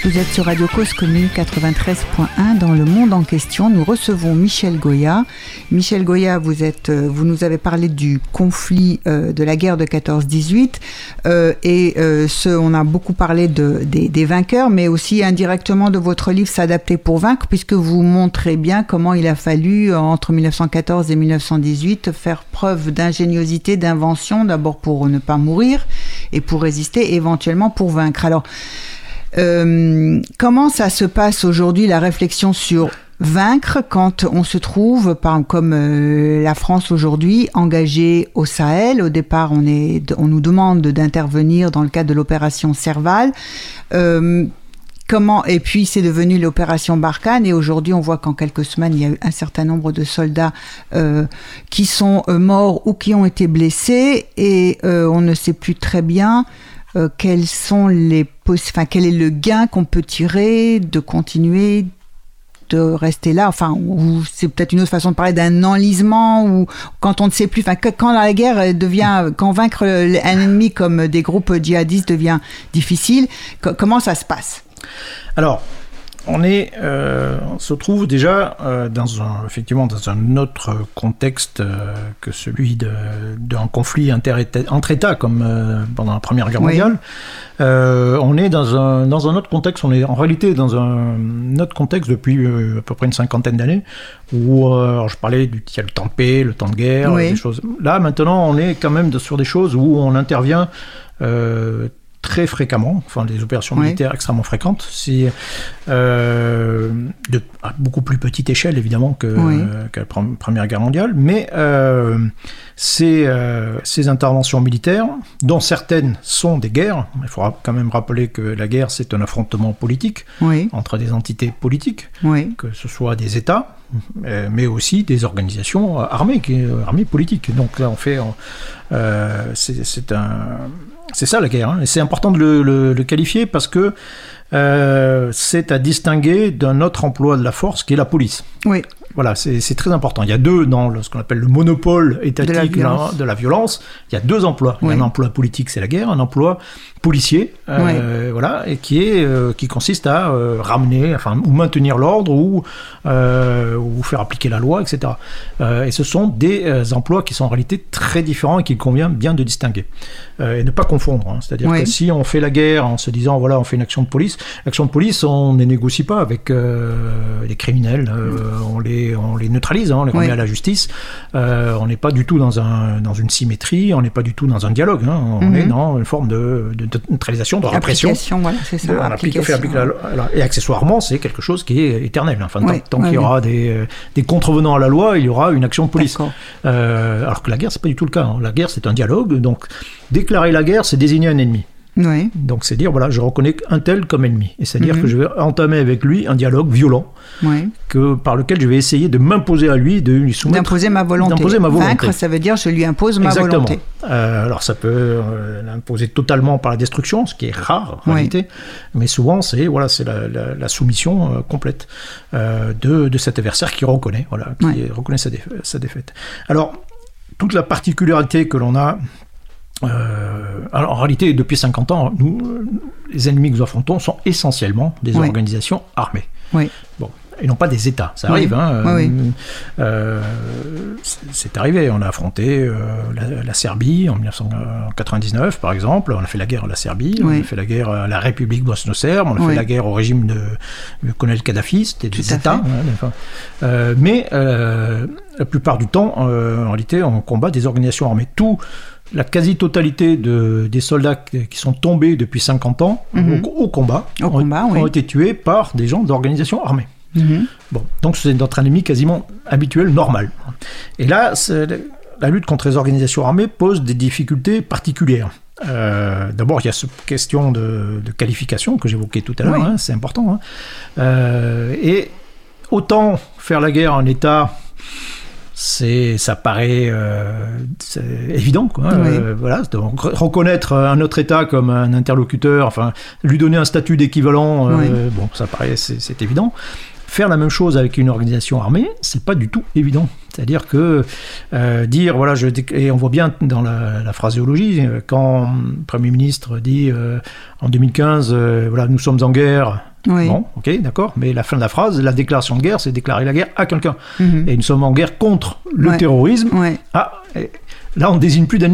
Vous êtes sur Radio Cause Commune 93.1 dans le monde en question. Nous recevons Michel Goya. Michel Goya, vous nous avez parlé du conflit de la guerre de 14-18 on a beaucoup parlé des vainqueurs, mais aussi indirectement de votre livre S'adapter pour vaincre, puisque vous montrez bien comment il a fallu entre 1914 et 1918 faire preuve d'ingéniosité, d'invention, d'abord pour ne pas mourir et pour résister, et éventuellement pour vaincre. Alors, comment ça se passe aujourd'hui, la réflexion sur vaincre, quand on se trouve, comme la France aujourd'hui, engagée au Sahel? Au départ, on nous demande d'intervenir dans le cadre de l'opération Serval. Et puis c'est devenu l'opération Barkhane, et aujourd'hui on voit qu'en quelques semaines il y a eu un certain nombre de soldats qui sont morts ou qui ont été blessés, et on ne sait plus très bien quel est le gain qu'on peut tirer de continuer de rester là, ou c'est peut-être une autre façon de parler d'un enlisement, ou quand on ne sait plus, quand la guerre quand vaincre un ennemi comme des groupes djihadistes devient difficile, comment ça se passe? Alors, on se trouve déjà effectivement dans un autre contexte que celui d'un conflit entre États comme pendant la Première Guerre mondiale. On est dans un autre contexte. On est en réalité dans un autre contexte depuis à peu près une cinquantaine d'années, où je parlais il y a le temps de paix, le temps de guerre, oui. Des choses. Là maintenant, on est quand même sur des choses où on intervient très fréquemment, des opérations militaires extrêmement fréquentes, à beaucoup plus petite échelle évidemment que la Première Guerre mondiale, mais ces interventions militaires, dont certaines sont des guerres, il faudra quand même rappeler que la guerre c'est un affrontement politique entre des entités politiques, que ce soit des États, mais aussi des organisations armées politiques. Donc là on fait, c'est ça la guerre, et c'est important de le qualifier parce que c'est à distinguer d'un autre emploi de la force qui est la police. Oui. Voilà, c'est très important. Il y a dans ce qu'on appelle le monopole étatique de la violence, il y a deux emplois. Il y a un emploi politique, c'est la guerre, un emploi policier, et qui consiste à ramener, ou maintenir l'ordre, ou faire appliquer la loi, etc. Et ce sont des emplois qui sont en réalité très différents et qu'il convient bien de distinguer. Et ne pas confondre. C'est-à-dire que si on fait la guerre en se disant, on fait une action de police, l'action de police, on ne négocie pas avec les criminels, on les neutralise, on les remet à la justice. On n'est pas du tout dans une symétrie, on n'est pas du tout dans un dialogue. On est dans une forme de neutralisation, de répression. C'est ça. Et accessoirement, c'est quelque chose qui est éternel. Tant qu'il y aura des contrevenants à la loi, il y aura une action de police. Alors que la guerre, c'est pas du tout le cas. La guerre, c'est un dialogue. Donc, déclarer la guerre, c'est désigner un ennemi. Oui. Donc c'est dire, je reconnais un tel comme ennemi. Et c'est-à-dire que je vais entamer avec lui un dialogue violent, par lequel je vais essayer de m'imposer à lui, de lui soumettre... D'imposer ma volonté. Vaincre, ça veut dire je lui impose ma volonté. Alors ça peut l'imposer totalement par la destruction, ce qui est rare en réalité, mais souvent c'est la soumission complète de cet adversaire qui reconnaît, reconnaît sa défaite. Alors, toute la particularité que l'on a... alors en réalité, depuis 50 ans, les ennemis que nous affrontons sont essentiellement des organisations armées. Et non pas des États. Ça arrive. C'est arrivé. On a affronté la Serbie en 1999, par exemple. On a fait la guerre à la Serbie. On a fait la guerre à la République bosno-serbe. On a fait la guerre au régime du colonel Kadhafi. C'était des États. Mais la plupart du temps, en réalité, on combat des organisations armées. La quasi-totalité des soldats qui sont tombés depuis 50 ans au combat ont été tués par des gens d'organisations armées. Donc c'est notre ennemi quasiment habituel, normal. Et là, la lutte contre les organisations armées pose des difficultés particulières. D'abord, il y a cette question de qualification que j'évoquais tout à l'heure, c'est important. Et autant faire la guerre en État... ça paraît évident, donc reconnaître un autre État comme un interlocuteur, lui donner un statut d'équivalent, ça paraît, c'est évident. Faire la même chose avec une organisation armée, c'est pas du tout évident. C'est-à-dire que dire, et on voit bien dans la phraséologie, quand le Premier ministre dit en 2015, nous sommes en guerre Oui. Bon, ok, d'accord. Mais la fin de la phrase, la déclaration de guerre, c'est déclarer la guerre à quelqu'un. Et nous sommes en guerre contre le terrorisme. Ouais. Ah, là, on désigne plus d'ennemis